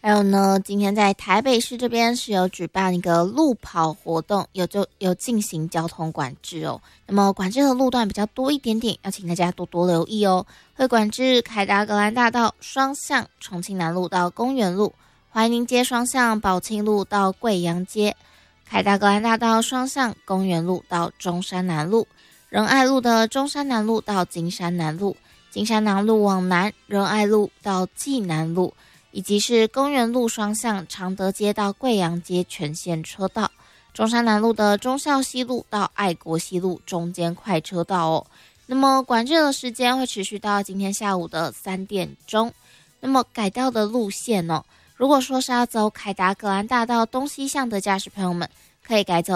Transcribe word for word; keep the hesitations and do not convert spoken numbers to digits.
还有呢，今天在台北市这边是有举办一个路跑活动，有就有进行交通管制哦。那么管制的路段比较多一点点，要请大家多多留意哦。会管制凯达格兰大道双向重庆南路到公园路，怀宁街双向宝庆路到贵阳街，凯达格兰大道双向公园路到中山南路，仁爱路的中山南路到金山南路，金山南路往南仁爱路到济南路，以及是公园路双向常德街到贵阳街全线车道，中山南路的忠孝西路到爱国西路中间快车道哦。那么管制的时间会持续到今天下午的三点钟。那么改道的路线哦，如果说是要走凯达格兰大道东西向的驾驶朋友们，可以改走